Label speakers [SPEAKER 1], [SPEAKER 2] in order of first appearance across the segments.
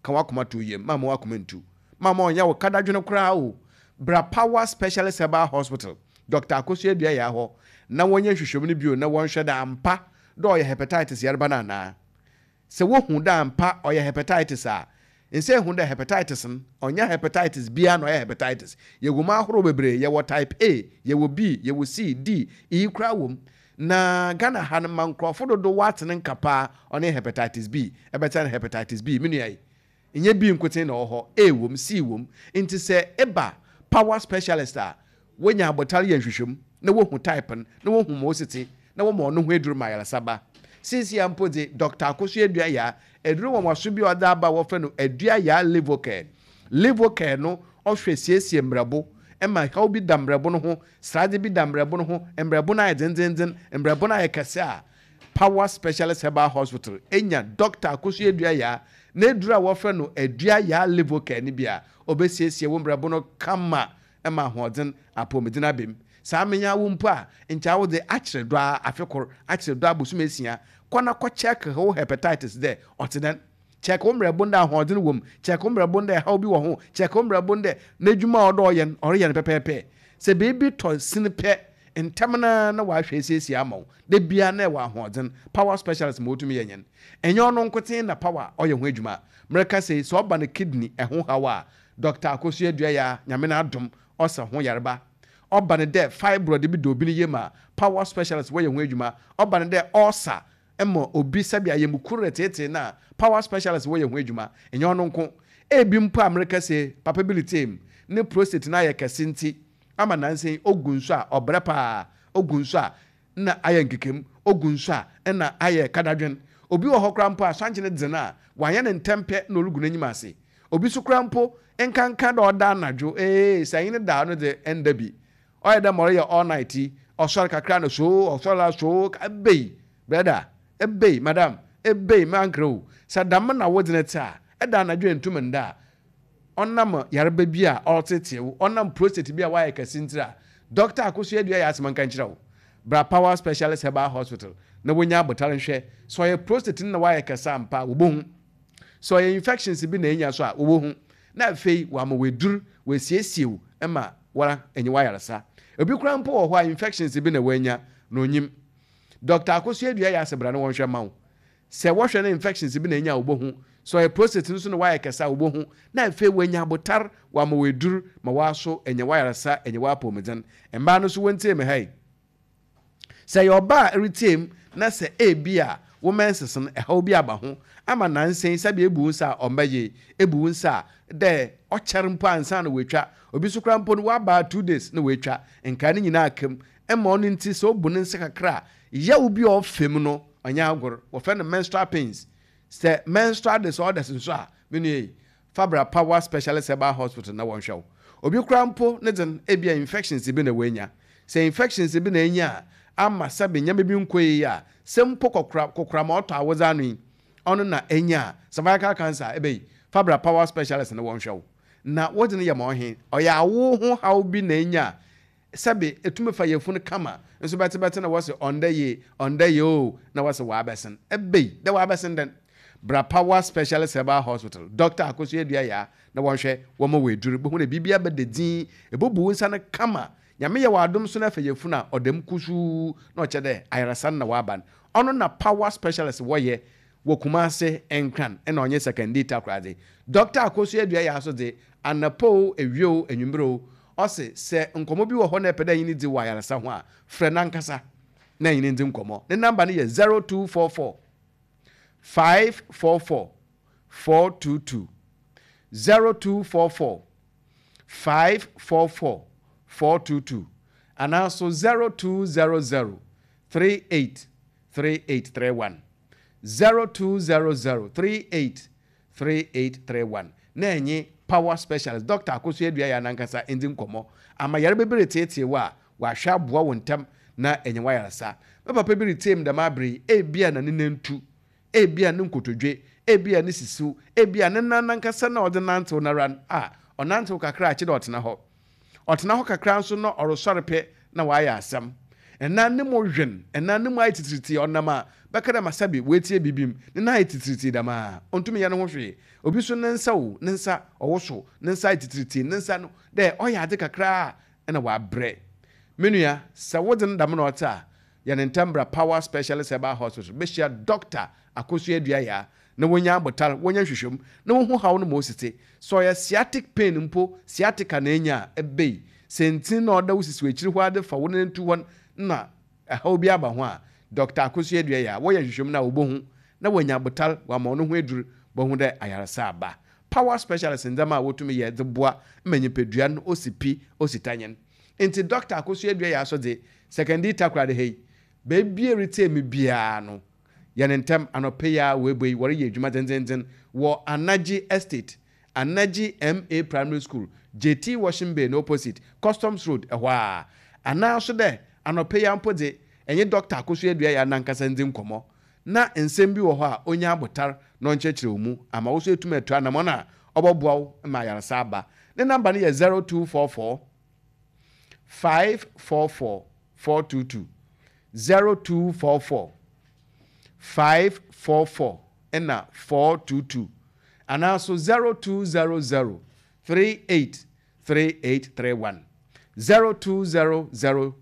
[SPEAKER 1] ka wakoma to yem mama wakoma ntu mama onya wo kadadwene kra o bra Power Specialist Herbal Hospital Dr. Akosu Adua ya ho na wonye hwehwem ne bio na wonhwe da ampa do oye hepatitis yarba na na se wo hu da ampa oye hepatitis a nse hu da hepatitis onya hepatitis bia na oye hepatitis yeguma ahoro bebre ye wo type A ye wo B ye wo C D e kra wom na Ghana han man krofo do watene nkapa one hepatitis B ebeta hepatitis B minu yai enye B nkote na oho A wom C wom nti se eba Power Specialist a wonya abotare ye hwehwem na wo hu type na wo hu mosity na wo mo no hu eduru mayala saba sisi ampode Dr. Akosu Adua ya eduru wo maso bi oda aba wo fe no Adua ya Livocare no ohwe siesie mbrabo ema how bi dambrabo no ho strade bi dambrabo no ho mbrabo na yenzenzen mbrabo na yekase a Power Specialist Herbal Hospital enya Dr. Akosu Adua ya na eduru a wo fe no Adua ya Livocare ni bia obesiesie wo mbrabo no kama ema hoden apomedina bem sa menya wo mpo a ncha wo de akire do afekor akire do abosumesia kwana ko check ho hepatitis there otiden check wo mbrabo nda hoden wom check wo mbrabo nda how bi wo ho check wo mbrabo nda nadwuma odo yen ore pepepe se baby to sinpe entamna na wa hwesiesia amaw de bia na wa hoden Power Specialist motumi yenyen enyo no nkoten na power oye ho adwuma mreka say so oba na kidney eho hawa Dr. Akosu Adua ya nyame na adom osa ho yarba oba ne de fibroid bi do bi ne yema Power Specialist wo ye ho adwuma oba ne de ulcer emo obi sabi ayemukuru tete na Power Specialist wo ye ho adwuma enyo no nko ebi mpo America say papability ne prostate na ayekase nti ama nansen ogunso a obrepa ogunso a na ayenkekem ogunso a na aye kadadwen obi wo hokra mpo a sanchene dzena wanye ne ntempe na olugu n'anyim ase obi so kra mpo enkanka da oda anadwo sayine da no de endabi oye da more all night osor kakra na so osor so ebei brother ebei madam ebei mankro sadam na wodinete a eda anadwo entum nda onam yareba bi a ortetewo onam prostate bi a waye kasintira Dr. Akosu Adua ya asman kan kirawo bra Power Specialist Herbal Hospital na wonya abotare hwe so ye prostate na waye kasa ampa wobohu so ye infections bi na enya so a wobohu na fei wa ma wedur we siesiew ema wala enyi wayarasa obi kura mpo wo ho infections bi na wanya na onyim Dr. Akosu Adua ya asebra na wonhwe mawo se wo hwe na infections bi na enya wobohu so ye prostate nso na waye kasa wobohu na fei wanya abotar wa ma wedur ma waso enyi wayarasa enyi wapomeden emba no so wontie me hai se yo ba retem na se ebia wo mensesen ehaw bi aba ho ama nansen sabe ebu nsa ombaye ebu nsa de ocher mpo ansa na wetwa obi so kra mpo no wa ba 2 days na wetwa enka ne nyina akam ema ono nti so bu ne nsa kakra ya obi ofem no anya agor wo fe no menstrual pains se menstrual disorders nso a menu Fabra Power Specialist Herbal Hospital na wonhwe obi kra mpo ne den ebia infections bi na wanya se infections bi na anya ama sabe nyame bi nkoyi ya sempo kokra ma oto awoza anu ono na enya cervical cancer ebe Fabra Power Specialist na wonhwe na wodi ne yema ohe oya awo ho haw bi na enya sabe etumefa yefunu kama nso bete na wose ondaye o na wose wa abesen ebe de wa abesen den bra Power Specialist Herbal Hospital Dr. Akosu Adua ya na wonhwe wo ma weduru bo hu na bibia bededin ebobu nsa na kama nyame ye wadom so na fayefu na odem kusu na ochede ayarasan na waban ono na Power Specialist woye wokumase enkran na onye secondary krade Dr. Akosu Adua ya so de anapo ewio enwumbro ose se nkomo bi wo ho na epeda yin di wa ayarasa ho a frɛ nankasa na yin di nkomo ne number ne ye 0244 544 422 0244 544 422 and also 0200 383831 0200 383831 na enye Power Specialist Dr. Akosu Adua ya nankasa endi nkomo ama yare bebere tietie wa hwa aboa wontam na enye wayarasa papa bebere tiem da mabri ebia na nenantu ebia ne nkotodwe ebia ne sisiu ebia ne nankasa na ordinance na ran onanto kakra achi dot na ho kakra nso no orosorepe na waya asam ɛna ne mo hwen ɛna ne mo ayititiriti ɔnam bɛkada masabi wetie bibim ne na ayititiriti dama ontumi ya ne ho hwe obi so ne nsa o ne nsa ɔwo so ne nsa ayititiriti ne nsa no dɛ ɔyɛ ade kakra ɛna wabrɛ menua sɛ wode no dam na ɔta yɛne ntambra power specialist herbal hospital bɛhyia doctor Akosu Aduaya na wonya abotar wonya hwehwem na wo ho haw no mo site so ya sciatic pain mpo sciatica na enya ebei sentin na oda wosisi wechiri ho ade fa wono ntu won na haw bi aba ho a Dr. Akosu Aduaya wo ya hwehwem na obohu na wonya abotar wa ma no ho eduru bo hu de ayaresa aba power specialist ndama wotumi ye de boa manyepedua no osipi ositanyen enti Dr. Akosu Aduaya so de secondary takrade hey baby retain bia no yanentem anopeya webwe wori ye dwuma dendenzen wo Anaji Estate Anaji MA Primary School JT Washington Bay no opposite Customs Road ehwa ana so de anopeya mpode enye Dr. Akosu Aduaya nankasa ndin komo na ensem bi wo ho a onya abotar no nchechire omu ama wo so etuma etu anamo na oboboa ma yarasa aba ne number ne ye 0244 544 422 0244 544 and 422 and also 0200 383831 0200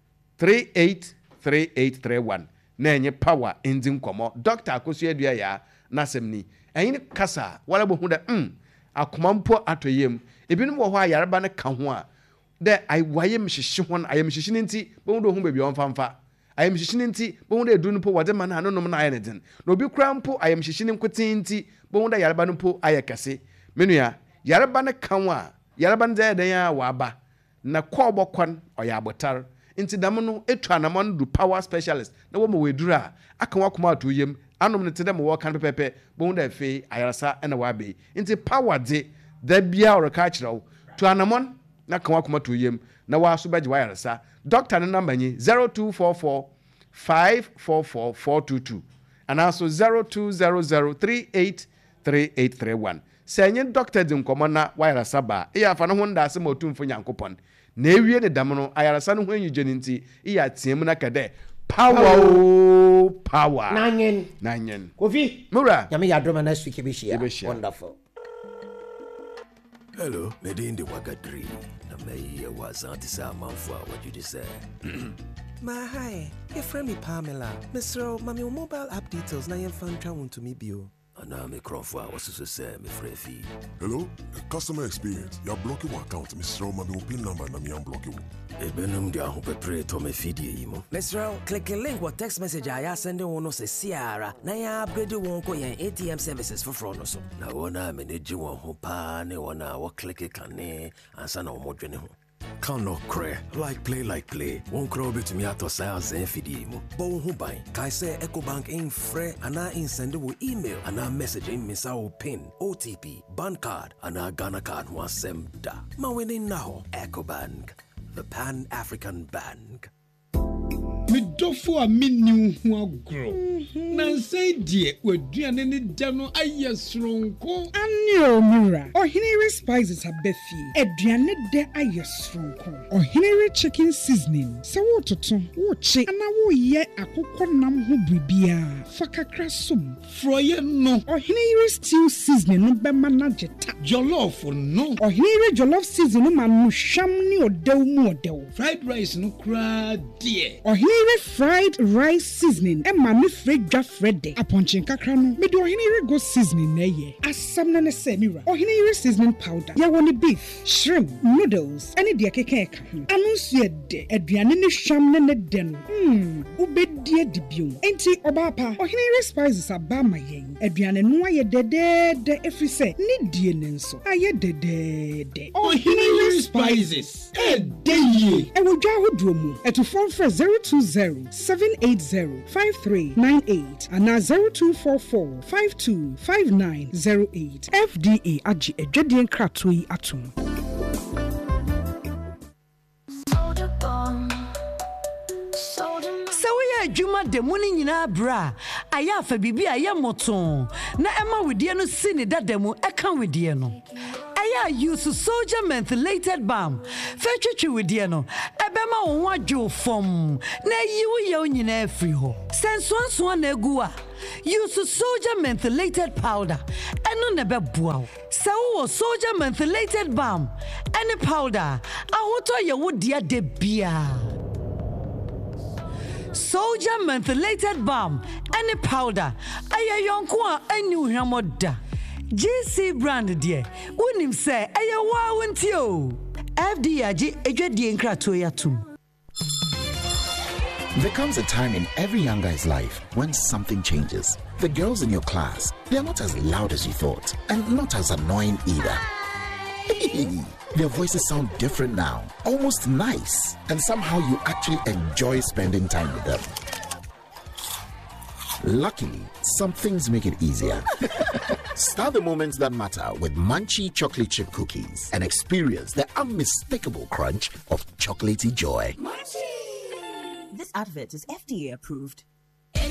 [SPEAKER 1] 383831 na enye power ending komo Dr. Akosu Aduaya na semni enyi kasa wala bo hu da akomampo atoyem ebinum wo ho ayareba ne ka ho a de aywaye mhihye ho ayem hihye nti bo hu do hu bebi on famfa ayem hihye nti bo hu da edu npo wode man anonom na aye ne den na obi kura mpo ayem hihye nkotin nti bo hu da yareba npo aye kase menua yareba ne ka ho a yareba ne den ya wa aba na kwa obokwan oya abotar nti dam no etu anamon du power specialist na wo ma weduru a aka wakoma atoyem anom ne tedem wo kan pepepe bo hu da fe ayarasa na wa be nti power de da bia oraka kirawo tu anamon na kan wakoma atoyem na wa so beje wa yarasa doctor ne number nyi 0244 544 422 and also 0200 383831 senye doctor din komo na wa yarasa ba e ya fa no ho ndase ma otumfo nyankopon na ewie ne dam no ayarasa no ho anyije nti iya tiem na kede power nanyen
[SPEAKER 2] Kofi
[SPEAKER 1] mura
[SPEAKER 2] yame ya drama next week be wonderful.
[SPEAKER 3] Hello, Medindi Wagadri. Na me was antisa manfwa what you just said.
[SPEAKER 4] My hi, your friend me Pamela. Mr. Mami mobile app details na yen fan travel to me bio.
[SPEAKER 3] Ana me crofwa was to say me free.
[SPEAKER 5] Hello, customer experience. You're blocking my account, Mr. Mami pin number na me unblocking.
[SPEAKER 3] Ebenum dia ho pepre to me fidie yimo.
[SPEAKER 4] Mr. Click a link what text message I send one no say Ciara. Na ya upgrade won ko yen ATM services for fraud no so.
[SPEAKER 3] Na wona manage won ho pa ne wona wo click kane ansa na wo dwene ho. Cannot cray. Like play. Won't crow bit to me at ourselves and fidie mo. Bon who buy. Kai say EcoBank in free and I in send email and I message in Miss our pin, OTP, bank card, and our Ghana card was sem da. Ma winning now. EcoBank, the Pan-African Bank.
[SPEAKER 6] Me dofo a menu ho agro na say die waduane ne da no ayesronko
[SPEAKER 7] anio mura ohinere spices abefi aduane de ayesronko ohinere chicken seasoning se wo toto wo chi ana wo ye akokọ nam ho bribia fakakra som
[SPEAKER 6] froye no
[SPEAKER 7] ohinere stew seasoning no be manageta
[SPEAKER 6] jollof no
[SPEAKER 7] ohinere jollof seasoning ma no hwam ni odew mu odew
[SPEAKER 6] fried rice no kra die
[SPEAKER 7] ohinere fried rice seasoning e ma me fredwa frede aponchin kakra no me de ohinere go seasoning na ye asam na ne se mira ohinere seasoning powder ya woni beef shrimp noodles any de keke eka ho anunsu ede aduane ne hwam ne ne de no ubedi adibio enti obapa ohinere spices abama yen aduane no aye dedede efrise ne die ne nso aye dedede
[SPEAKER 6] ohinere spices edeye
[SPEAKER 7] e wo dwa hoduo mu eto phone for 020-780-5398 and 0244-525908 FDA agi edwedien kratoi atum.
[SPEAKER 8] Adwuma de mu ni nyina bra aya fa bibi aye moton na ema wedie no si ne dadam eka wedie no Aya use soldier mentholated balm. Fetch with no. Ebema on jo form. Na you ye onyina free ho. Sense one negua. Use soldier mentholated powder. Eno nebe bua. So soldier mentholated balm. Any powder. Awoto ye wo dia de bia. Soldier mentholated balm. Any powder. Aya yonkwa enu hwamoda. GC brand dear. Unim say aya wa wentio. FDAG ejwadie nkrato yatum.
[SPEAKER 9] There comes a time in every young guy's life when something changes. The girls in your class, they are not as loud as you thought, and not as annoying either. Their voices sound different now, almost nice, and somehow you actually enjoy spending time with them. Luckily, some things make it easier. Start the moments that matter with Munchie chocolate chip cookies and experience the unmistakable crunch of chocolatey joy.
[SPEAKER 10] This advert is FDA approved.